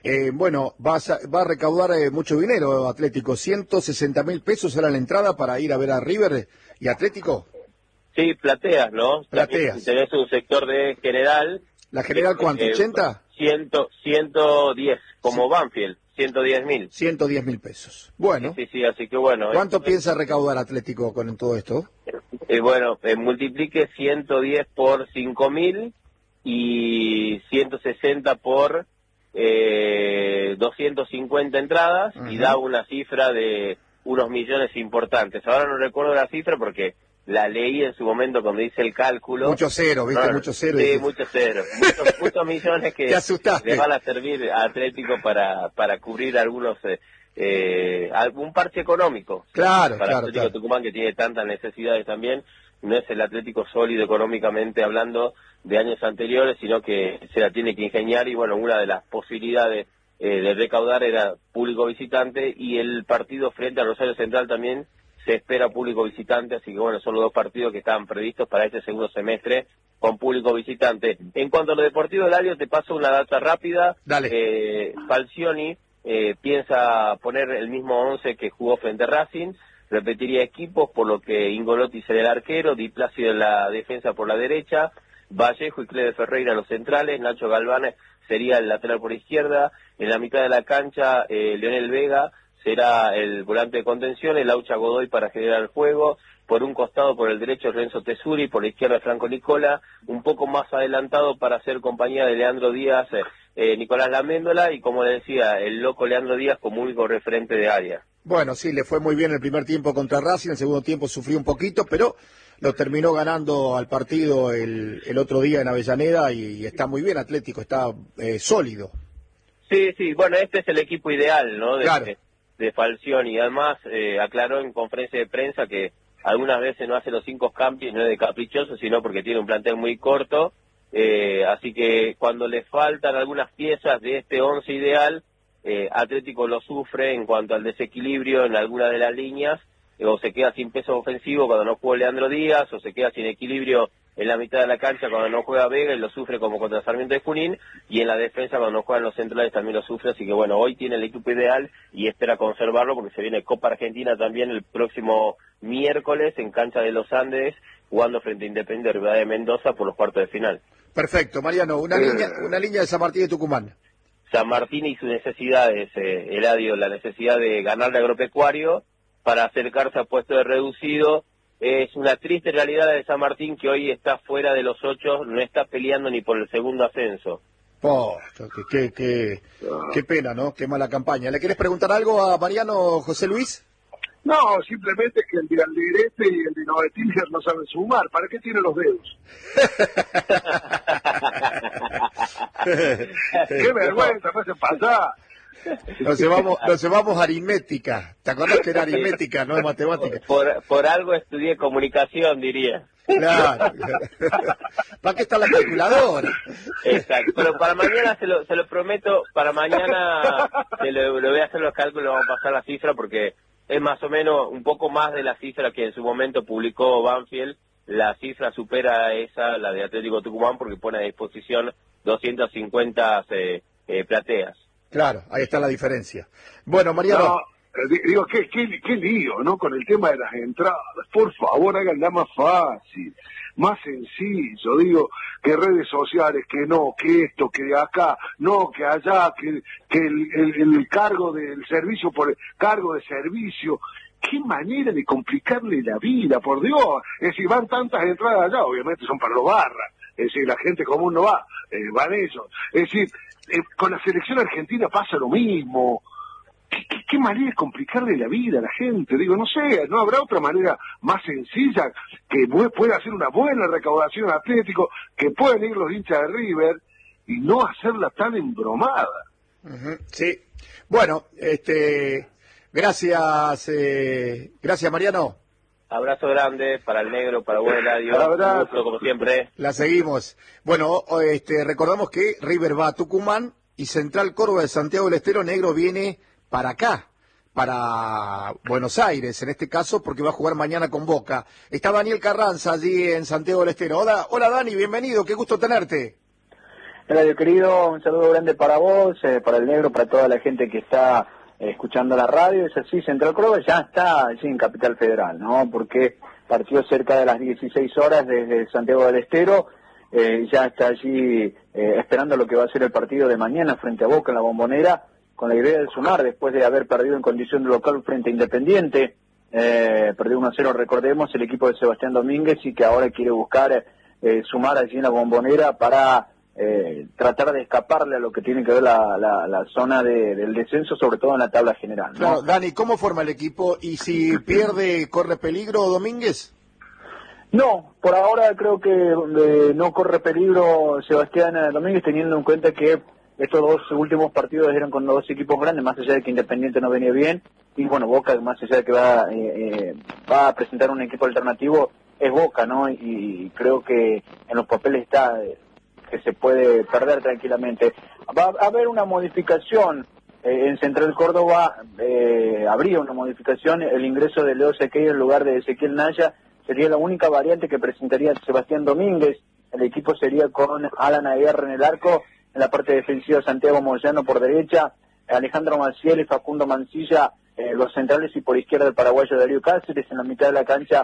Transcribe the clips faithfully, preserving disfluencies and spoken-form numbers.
Eh, bueno, vas a, va a recaudar eh, mucho dinero Atlético, ciento sesenta mil pesos era la entrada para ir a ver a River y Atlético. Sí, plateas, ¿no? También Plateas. tenés un sector de general. ¿La general cuánto? Eh, ¿ochenta? cien, ciento diez, Sí. como Banfield, ciento diez mil. ciento diez mil pesos. Sí, Bueno, sí, sí, así que bueno. ¿cuánto Esto, piensa recaudar Atlético con todo esto? eh, bueno, eh, multiplique ciento diez por cinco mil y ciento sesenta por eh, doscientas cincuenta entradas Uh-huh. y da una cifra de unos millones importantes. Ahora no recuerdo la cifra porque la leí en su momento cuando hice el cálculo. Mucho cero, ¿viste? No, Mucho cero. Sí, Y... muchos cero. Muchos, muchos millones que Te asustaste. le van a servir a Atlético para, para cubrir algunos... Eh, eh, algún parche económico. Claro, para claro, Atlético claro. Tucumán, que tiene tantas necesidades también. No es el Atlético sólido económicamente hablando de años anteriores, sino que se la tiene que ingeniar y bueno, una de las posibilidades eh, de recaudar era público visitante y el partido frente a Rosario Central también se espera público visitante, así que bueno, son los dos partidos que estaban previstos para este segundo semestre con público visitante. En cuanto a lo deportivo, Eladio, te paso una data rápida. Dale. Eh, Falcioni eh, piensa poner el mismo once que jugó frente a Racing, repetiría equipos, por lo que Ingolotti será el arquero, Di Plácido en la defensa por la derecha, Vallejo y Clede Ferreira los centrales, Nacho Galván sería el lateral por izquierda, en la mitad de la cancha eh, Leonel Vega será el volante de contención, el Laucha Godoy para generar el juego, por un costado por el derecho Renzo Tesuri, por la izquierda Franco Nicola, un poco más adelantado para hacer compañía de Leandro Díaz, eh, eh, Nicolás Laméndola y como le decía, el loco Leandro Díaz como único referente de área. Bueno, sí, le fue muy bien el primer tiempo contra Racing, el segundo tiempo sufrió un poquito, pero lo terminó ganando al partido el, el otro día en Avellaneda y, y está muy bien Atlético, está eh, sólido. Sí, sí, bueno, este es el equipo ideal, ¿no? De, Claro. de, de Falcioni, y además eh, aclaró en conferencia de prensa que algunas veces no hace los cinco cambios, no es de caprichoso, sino porque tiene un plantel muy corto, eh, así que cuando le faltan algunas piezas de este once ideal, eh, Atlético lo sufre en cuanto al desequilibrio en alguna de las líneas, eh, o se queda sin peso ofensivo cuando no juega Leandro Díaz, o se queda sin equilibrio en la mitad de la cancha cuando no juega Vega y lo sufre como contra Sarmiento de Junín, y en la defensa cuando no juegan los centrales también lo sufre, así que bueno, hoy tiene el equipo ideal y espera conservarlo porque se viene Copa Argentina también el próximo miércoles en cancha de los Andes, jugando frente a Independiente Rivadavia de Mendoza por los cuartos de final. Perfecto, Mariano, una línea, una línea de San Martín de Tucumán. San Martín y sus necesidades, eh, Eladio, la necesidad de ganarle Agropecuario para acercarse a puesto de reducido. Es una triste realidad la de San Martín que hoy está fuera de los ocho, no está peleando ni por el segundo ascenso. Oh, qué, qué, qué, qué pena, ¿no? Qué mala campaña. ¿Le querés preguntar algo a Mariano, José Luis? No, simplemente que el de Alderete y el de Novetiller no saben sumar. ¿Para qué tiene los dedos? ¡Qué vergüenza! ¡Me hace pasar! Nos llevamos, nos llevamos aritmética. ¿Te acordás que era aritmética, no es matemática? Por, por algo estudié comunicación, diría. Claro. ¿Para qué está la calculadora? Exacto. Pero para mañana, se lo, se lo prometo, para mañana se lo, lo voy a hacer los cálculos, vamos a pasar la cifra porque es más o menos un poco más de la cifra que en su momento publicó Banfield. La cifra supera esa, la de Atlético Tucumán, porque pone a disposición doscientas cincuenta eh, eh, plateas. Claro, ahí está la diferencia. Bueno, Mariano. No, eh, digo, qué, qué, qué lío, ¿no? Con el tema de las entradas. Por favor, háganla más fácil, más sencillo. Digo, que redes sociales, que no, que esto, que acá, no, que allá, que, que el, el, el cargo del servicio por el cargo de servicio. Qué manera de complicarle la vida, por Dios. Es decir, van tantas entradas allá, obviamente son para los barras. Es decir, la gente común no va, eh, van ellos. Es decir, eh, con la selección argentina pasa lo mismo. ¿Qué, qué, qué manera de complicarle la vida a la gente? Digo, no sé, ¿no habrá otra manera más sencilla que pueda hacer una buena recaudación Atlético, que puedan ir los hinchas de River y no hacerla tan embromada? Uh-huh, sí. Bueno, este... Gracias, eh, gracias Mariano. Abrazo grande para el negro, para vos, Eladio. Un gusto, como siempre. La seguimos. Bueno, este, recordamos que River va a Tucumán y Central Córdoba de Santiago del Estero, negro viene para acá, para Buenos Aires, en este caso, porque va a jugar mañana con Boca. Está Daniel Carranza allí en Santiago del Estero. Hola, hola Dani, bienvenido, qué gusto tenerte. Eladio querido, un saludo grande para vos, eh, para el negro, para toda la gente que está eh, escuchando la radio. Es así, Central Córdoba ya está allí en Capital Federal, ¿no? Porque partió cerca de las dieciséis horas desde Santiago del Estero, eh, ya está allí eh, esperando lo que va a ser el partido de mañana frente a Boca en la Bombonera, con la idea de sumar después de haber perdido en condición de local frente a Independiente. Eh, perdió uno a cero, recordemos, el equipo de Sebastián Domínguez, y que ahora quiere buscar eh, sumar allí en la Bombonera para eh, tratar de escaparle a lo que tiene que ver la, la, la zona de, del descenso, sobre todo en la tabla general, ¿no? Claro, Dani, ¿cómo forma el equipo? ¿Y si pierde, corre peligro Domínguez? No, por ahora creo que eh, no corre peligro Sebastián Domínguez, teniendo en cuenta que estos dos últimos partidos eran con dos equipos grandes, más allá de que Independiente no venía bien, y bueno, Boca, más allá de que va, eh, eh, va a presentar un equipo alternativo, es Boca, ¿no? Y, y creo que en los papeles está eh, que se puede perder tranquilamente. Va a haber una modificación eh, en Central Córdoba, eh, habría una modificación, el ingreso de Leo Sequeira en lugar de Ezequiel Naya sería la única variante que presentaría Sebastián Domínguez. El equipo sería con Alan Aguirre en el arco, en la parte defensiva Santiago Moyano por derecha, Alejandro Maciel y Facundo Mancilla, eh, los centrales, y por izquierda el paraguayo Darío Cáceres, en la mitad de la cancha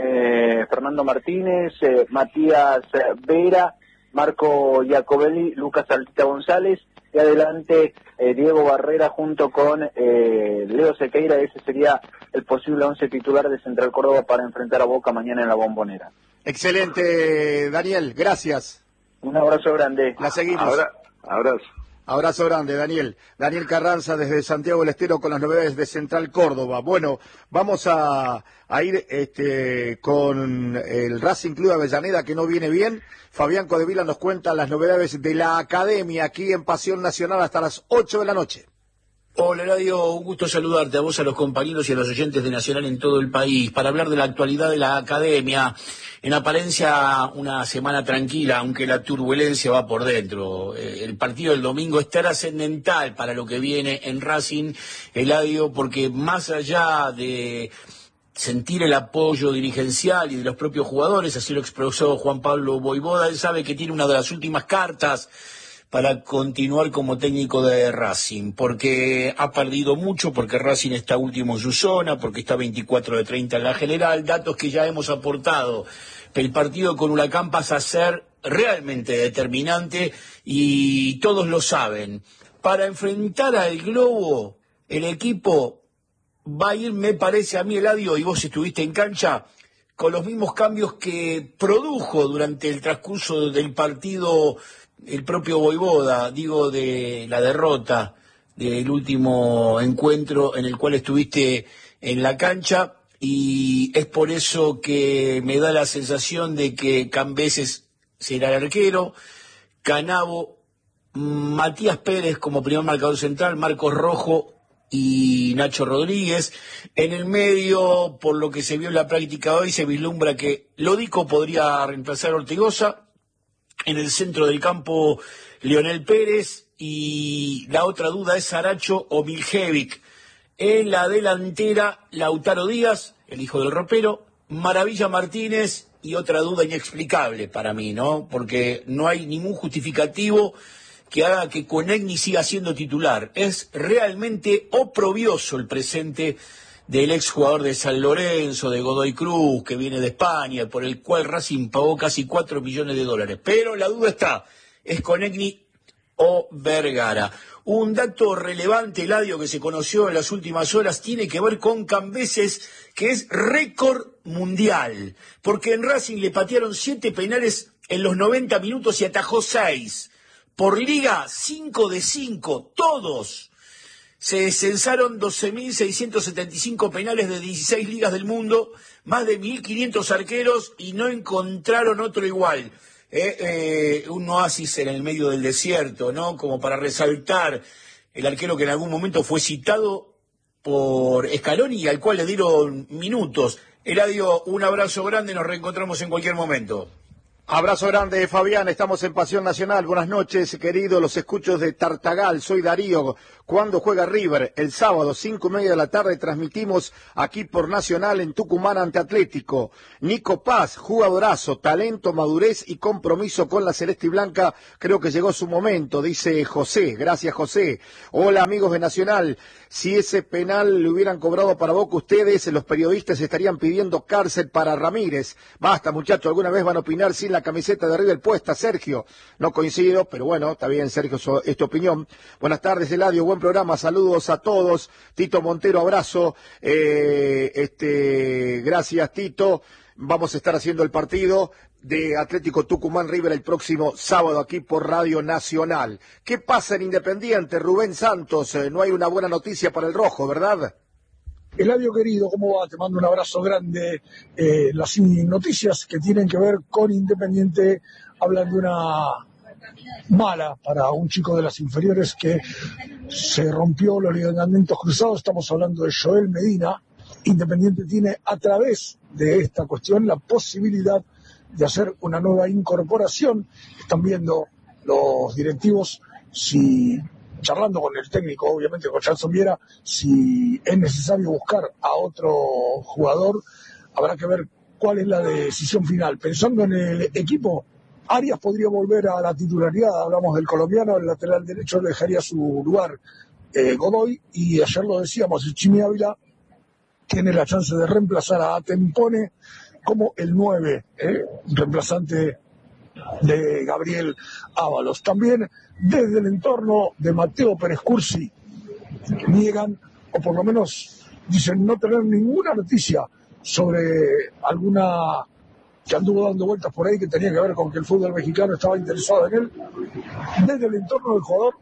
eh, Fernando Martínez, eh, Matías Vera, Marco Giacobelli, Lucas Altita González, y adelante eh, Diego Barrera junto con eh, Leo Sequeira. Ese sería el posible once titular de Central Córdoba para enfrentar a Boca mañana en la Bombonera. Excelente, Daniel, gracias. Un abrazo grande. La seguimos. Abra, abrazo. Abrazo grande, Daniel. Daniel Carranza desde Santiago del Estero con las novedades de Central Córdoba. Bueno, vamos a, a ir este, con el Racing Club de Avellaneda, que no viene bien. Fabián Codevila nos cuenta las novedades de la academia aquí en Pasión Nacional hasta las ocho de la noche. Hola, Eladio, un gusto saludarte a vos, a los compañeros y a los oyentes de Nacional en todo el país, para hablar de la actualidad de la academia. En apariencia, una semana tranquila, aunque la turbulencia va por dentro. El partido del domingo es trascendental para lo que viene en Racing, Eladio, porque más allá de sentir el apoyo dirigencial y de los propios jugadores, así lo expresó Juan Pablo Voivoda, él sabe que tiene una de las últimas cartas para continuar como técnico de Racing, porque ha perdido mucho, porque Racing está último en su zona, porque está veinticuatro de treinta en la general, datos que ya hemos aportado. El partido con Huracán pasa a ser realmente determinante y todos lo saben. Para enfrentar al Globo, el equipo va a ir, me parece a mí, Eladio, y vos estuviste en cancha, con los mismos cambios que produjo durante el transcurso del partido el propio Voivoda, digo, de la derrota del último encuentro en el cual estuviste en la cancha, y es por eso que me da la sensación de que Cambeses será el arquero, Canavo, Matías Pérez como primer marcador central, Marcos Rojo y Nacho Rodríguez. En el medio, por lo que se vio en la práctica hoy, se vislumbra que Lodico podría reemplazar a Ortigosa. En el centro del campo, Leonel Pérez, y la otra duda es Saracho o Miljevic. En la delantera, Lautaro Díaz, el hijo del ropero, Maravilla Martínez, y otra duda inexplicable para mí, ¿no? Porque no hay ningún justificativo que haga que Conegni siga siendo titular. Es realmente oprobioso el presente del exjugador de San Lorenzo, de Godoy Cruz, que viene de España, por el cual Racing pagó casi cuatro millones de dólares. Pero la duda está, ¿es Conegni o Vergara? Un dato relevante, Eladio, que se conoció en las últimas horas, tiene que ver con Cambeses, que es récord mundial, porque en Racing le patearon siete penales en los noventa minutos y atajó seis. Por liga, cinco de cinco, todos. Se censaron doce mil seiscientos setenta y cinco penales de dieciséis ligas del mundo, más de mil quinientos arqueros, y no encontraron otro igual. Eh, eh, un oasis en el medio del desierto, ¿no? Como para resaltar el arquero que en algún momento fue citado por Scaloni y al cual le dieron minutos. Eladio, un abrazo grande, nos reencontramos en cualquier momento. Abrazo grande, Fabián. Estamos en Pasión Nacional. Buenas noches, queridos. Los escuchos de Tartagal. Soy Darío. ¿Cuándo juega River? El sábado, cinco y media de la tarde, transmitimos aquí por Nacional en Tucumán ante Atlético. Nico Paz, jugadorazo, talento, madurez y compromiso con la Celeste y Blanca. Creo que llegó su momento, dice José. Gracias, José. Hola, amigos de Nacional. Si ese penal le hubieran cobrado para Boca ustedes, los periodistas estarían pidiendo cárcel para Ramírez. Basta, muchachos, alguna vez van a opinar sin la camiseta de River puesta, Sergio. No coincido, pero bueno, está bien, Sergio, es tu opinión. Buenas tardes, Eladio, buen programa, saludos a todos. Tito Montero, abrazo. Eh, este, gracias, Tito. Vamos a estar haciendo el partido de Atlético Tucumán River el próximo sábado aquí por Radio Nacional. ¿Qué pasa en Independiente, Rubén Santos? Eh, no hay una buena noticia para el rojo, ¿verdad? Eladio querido, ¿cómo va? Te mando un abrazo grande. Eh, las noticias que tienen que ver con Independiente hablan de una mala para un chico de las inferiores que se rompió los ligamentos cruzados. Estamos hablando de Joel Medina. Independiente tiene a través de esta cuestión la posibilidad de hacer una nueva incorporación. Están viendo los directivos si, charlando con el técnico, obviamente con Charlson Viera, si es necesario buscar a otro jugador. Habrá que ver cuál es la decisión final. Pensando en el equipo, Arias podría volver a la titularidad. Hablamos del colombiano, el lateral derecho le dejaría su lugar eh, Godoy, y ayer lo decíamos, el Chimi Ávila tiene la chance de reemplazar a Tempone como el nueve, ¿eh? reemplazante de Gabriel Ábalos. También desde el entorno de Mateo Pérez Cursi niegan, o por lo menos dicen no tener ninguna noticia sobre alguna que anduvo dando vueltas por ahí que tenía que ver con que el fútbol mexicano estaba interesado en él. Desde el entorno del jugador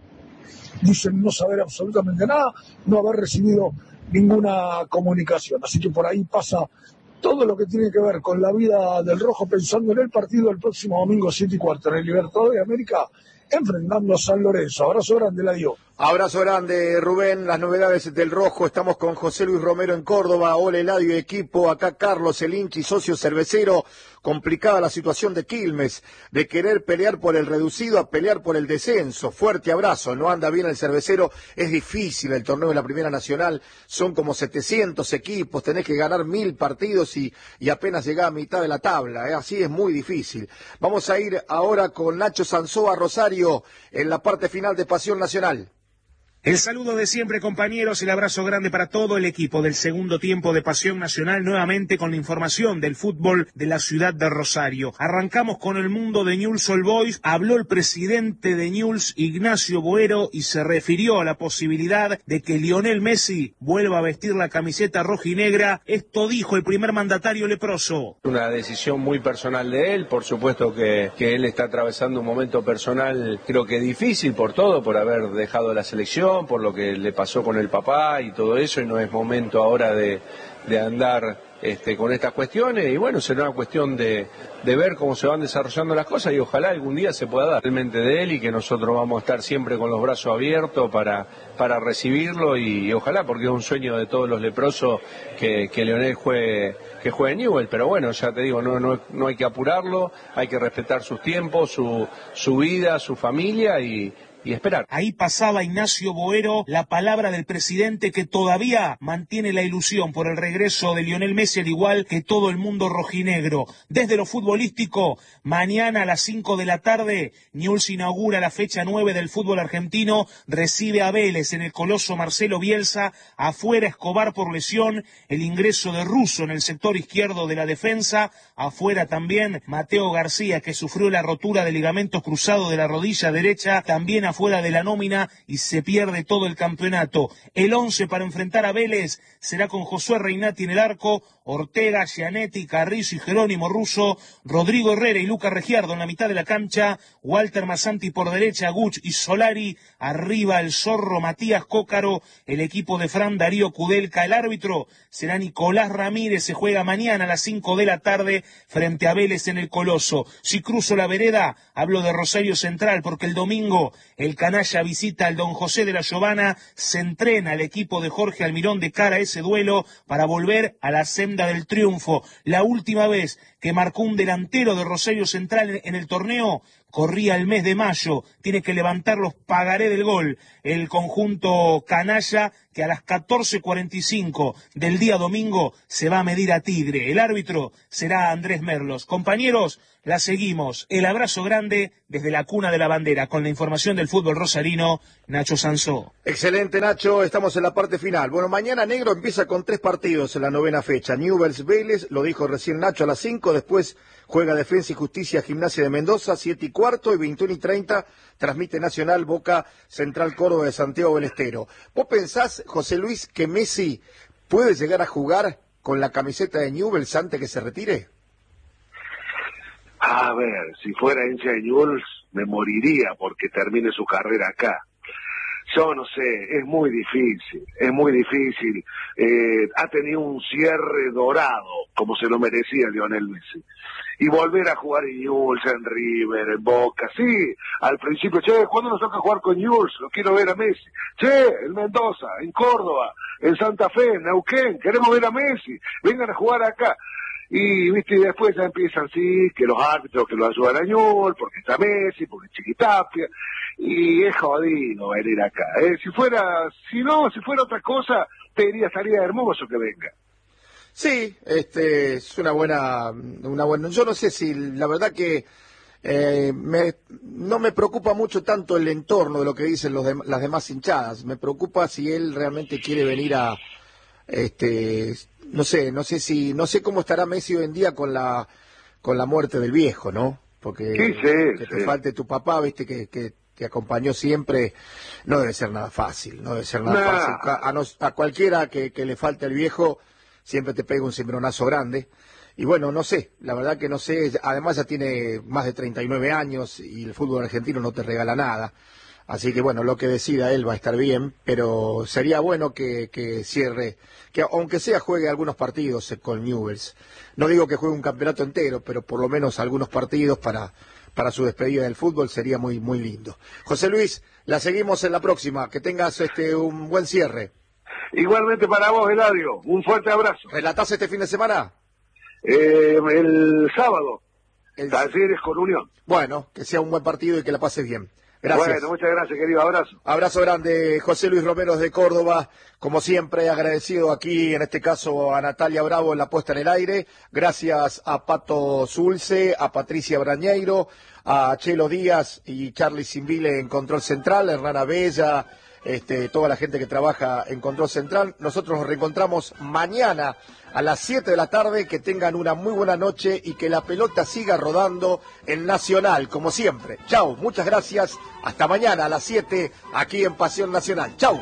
dicen no saber absolutamente nada, no haber recibido ninguna comunicación. Así que por ahí pasa todo lo que tiene que ver con la vida del rojo, pensando en el partido del próximo domingo siete y cuarto en el Libertadores de América, enfrentando a San Lorenzo. Abrazo grande, Eladio. Abrazo grande, Rubén. Las novedades del rojo. Estamos con José Luis Romero en Córdoba. Hola, Eladio y equipo. Acá Carlos, el hinchi, socio cervecero. Complicada la situación de Quilmes, de querer pelear por el reducido a pelear por el descenso. Fuerte abrazo. No anda bien el cervecero. Es difícil el torneo de la Primera Nacional. Son como setecientos equipos. Tenés que ganar mil partidos y, y apenas llegás a mitad de la tabla. ¿eh? Así es muy difícil. Vamos a ir ahora con Nacho Sanzoa Rosario en la parte final de Pasión Nacional. El saludo de siempre, compañeros, el abrazo grande para todo el equipo del segundo tiempo de Pasión Nacional, nuevamente con la información del fútbol de la ciudad de Rosario. Arrancamos con el mundo de Newell's Old Boys. Habló el presidente de Newell's, Ignacio Boero, y se refirió a la posibilidad de que Lionel Messi vuelva a vestir la camiseta rojinegra. Esto dijo el primer mandatario leproso. Una decisión muy personal de él, por supuesto que, que él está atravesando un momento personal, creo que difícil por todo, por haber dejado la selección, por lo que le pasó con el papá y todo eso, y no es momento ahora de, de andar este, con estas cuestiones, y bueno, será una cuestión de, de ver cómo se van desarrollando las cosas, y ojalá algún día se pueda dar realmente de él, y que nosotros vamos a estar siempre con los brazos abiertos para, para recibirlo, y, y ojalá, porque es un sueño de todos los leprosos que, que Leonel juegue, que juegue en Newell's, pero bueno, ya te digo, no, no, no hay que apurarlo, hay que respetar sus tiempos, su, su vida, su familia, y y esperar. Ahí pasaba Ignacio Boero, la palabra del presidente, que todavía mantiene la ilusión por el regreso de Lionel Messi, al igual que todo el mundo rojinegro. Desde lo futbolístico, mañana a las cinco de la tarde, Newell's inaugura la fecha nueve del fútbol argentino, recibe a Vélez en el Coloso Marcelo Bielsa, afuera Escobar por lesión, el ingreso de Russo en el sector izquierdo de la defensa, afuera también Mateo García, que sufrió la rotura de ligamentos cruzados de la rodilla derecha, también afuera de la nómina, y se pierde todo el campeonato. El once para enfrentar a Vélez será con Josué Reinati en el arco, Ortega, Gianetti, Carrizo y Jerónimo Russo, Rodrigo Herrera y Luca Regiardo en la mitad de la cancha, Walter Massanti por derecha, Guch y Solari, arriba el zorro Matías Cócaro, el equipo de Fran Darío Kudelka. El árbitro será Nicolás Ramírez. Se juega mañana a las cinco de la tarde frente a Vélez en el Coloso. Si cruzo la vereda, hablo de Rosario Central, porque el domingo el canalla visita al Don José de la Giovana, se entrena el equipo de Jorge Almirón de cara a ese duelo para volver a la senda senda del triunfo. La última vez que marcó un delantero de Rosario Central en el torneo corría el mes de mayo. Tiene que levantar los pagaré del gol el conjunto canalla, que a las catorce cuarenta y cinco del día domingo se va a medir a Tigre. El árbitro será Andrés Merlos. Compañeros, la seguimos. El abrazo grande desde la cuna de la bandera. Con la información del fútbol rosarino, Nacho Sansó. Excelente, Nacho. Estamos en la parte final. Bueno, mañana Negro empieza con tres partidos en la novena fecha. Newell's Vélez, lo dijo recién Nacho, a las cinco. Después juega Defensa y Justicia Gimnasia de Mendoza, siete y cuarto. Y veintiuno y treinta transmite Nacional Boca Central Córdoba de Santiago del Estero. ¿Vos pensás, José Luis, que Messi puede llegar a jugar con la camiseta de Newell's antes que se retire? A ver, si fuera hincha de Newell's me moriría porque termine su carrera acá. Yo no sé, es muy difícil, es muy difícil. Eh, ha tenido un cierre dorado, como se lo merecía Lionel Messi. Y volver a jugar en Newell's, en River, en Boca, sí, al principio, che, ¿cuándo nos toca jugar con Newell's? Lo quiero ver a Messi. Che, en Mendoza, en Córdoba, en Santa Fe, en Neuquén, queremos ver a Messi, vengan a jugar acá. Y, viste, y después ya empiezan, sí, que los árbitros que lo ayudan a Newell's, porque está Messi, porque es Chiquitapia, y es jodido venir acá. ¿eh? Si fuera, si no, si fuera otra cosa, te diría, estaría hermoso que venga. Sí, este, es una buena, una buena, yo no sé si, la verdad que eh, me, no me preocupa mucho tanto el entorno de lo que dicen los de, las demás hinchadas, me preocupa si él realmente quiere venir a, este, no sé, no sé si, no sé cómo estará Messi hoy en día con la, con la muerte del viejo, ¿no? Porque sí, sí, que sí. te falte tu papá, viste, que, que te acompañó siempre, no debe ser nada fácil, no debe ser nada nah. fácil. A, a, nos, a cualquiera que, que le falte el viejo, siempre te pega un cimbronazo grande. Y bueno, no sé, la verdad que no sé, además ya tiene más de treinta y nueve años y el fútbol argentino no te regala nada. Así que bueno, lo que decida él va a estar bien, pero sería bueno que, que cierre, que aunque sea juegue algunos partidos con Newell's. No digo que juegue un campeonato entero, pero por lo menos algunos partidos para, para su despedida del fútbol sería muy, muy lindo. José Luis, la seguimos en la próxima, que tengas este un buen cierre. Igualmente para vos, Eladio, un fuerte abrazo. ¿Relatás este fin de semana? Eh, el sábado, El... Talleres con Unión. Bueno, que sea un buen partido y que la pases bien. Gracias. Bueno, muchas gracias, querido. Abrazo. Abrazo grande, José Luis Romero de Córdoba. Como siempre, agradecido aquí, en este caso, a Natalia Bravo en la puesta en el aire. Gracias a Pato Zulce, a Patricia Brañeiro, a Chelo Díaz y Charlie Simbile en Control Central, Hernana Bella, este, toda la gente que trabaja en Control Central. Nosotros nos reencontramos mañana a las siete de la tarde. Que tengan una muy buena noche y que la pelota siga rodando en Nacional, como siempre. Chau, muchas gracias. Hasta mañana a las siete, aquí en Pasión Nacional. Chau.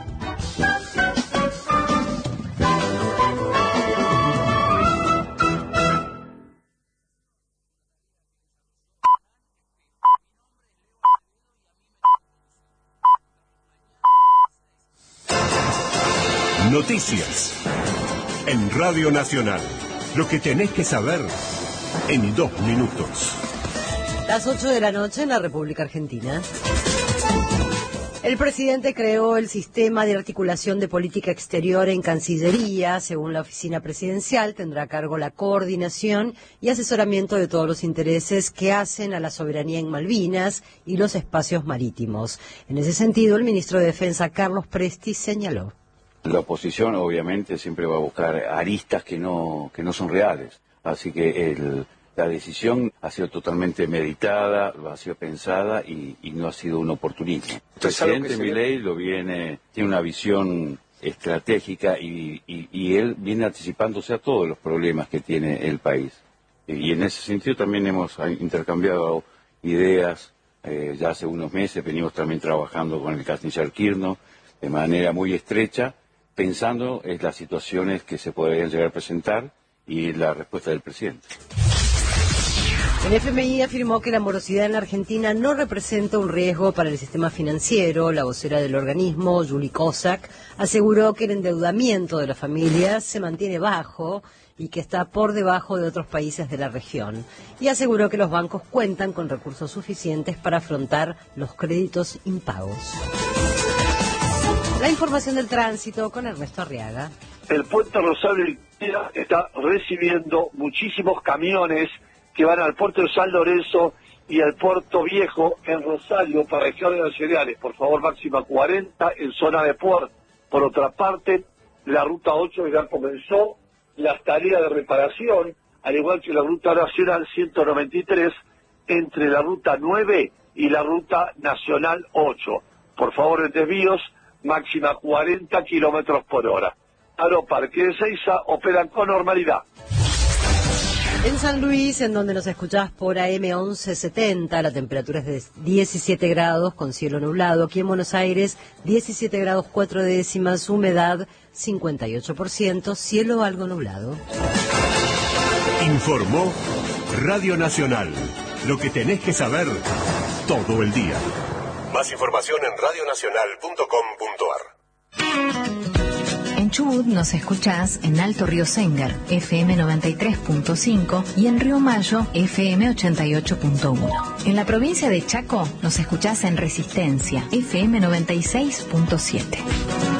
Noticias en Radio Nacional. Lo que tenés que saber en dos minutos. Las ocho de la noche en la República Argentina. El presidente creó el sistema de articulación de política exterior en Cancillería. Según la oficina presidencial, tendrá a cargo la coordinación y asesoramiento de todos los intereses que hacen a la soberanía en Malvinas y los espacios marítimos. En ese sentido, el ministro de Defensa, Carlos Presti, señaló: la oposición obviamente siempre va a buscar aristas que no, que no son reales. Así que el, la decisión ha sido totalmente meditada, ha sido pensada y, y no ha sido un oportunismo. El presidente Milei lo viene, tiene una visión estratégica y, y, y él viene anticipándose a todos los problemas que tiene el país. Y en ese sentido también hemos intercambiado ideas. Eh, ya hace unos meses venimos también trabajando con el canciller Kirchner de manera muy estrecha, pensando en las situaciones que se podrían llegar a presentar y la respuesta del presidente. El F M I afirmó que la morosidad en la Argentina no representa un riesgo para el sistema financiero. La vocera del organismo, Juli Kozak, aseguró que el endeudamiento de las familias se mantiene bajo y que está por debajo de otros países de la región. Y aseguró que los bancos cuentan con recursos suficientes para afrontar los créditos impagos. La información del tránsito con Ernesto Arriaga. el puente Rosario está recibiendo muchísimos camiones que van al puerto de San Lorenzo y al Puerto Viejo en Rosario para regiones nacionales. Por favor, máxima cuarenta en zona de puerto. Por otra parte, la ruta ocho ya comenzó las tareas de reparación, al igual que la ruta nacional ciento noventa y tres, entre la ruta nueve y la ruta nacional ocho. Por favor, en desvíos, máxima cuarenta kilómetros por hora. Aeroparque de Ezeiza operan con normalidad. En San Luis, en donde nos escuchás por A M once setenta, la temperatura es de diecisiete grados con cielo nublado. Aquí en Buenos Aires, diecisiete grados cuatro décimas, humedad cincuenta y ocho por ciento, cielo algo nublado. Informó Radio Nacional. Lo que tenés que saber todo el día. Más información en radio nacional punto com punto ar. En Chubut nos escuchás en Alto Río Sengar, F M noventa y tres punto cinco, y en Río Mayo, F M ochenta y ocho punto uno. En la provincia de Chaco nos escuchás en Resistencia, F M noventa y seis punto siete.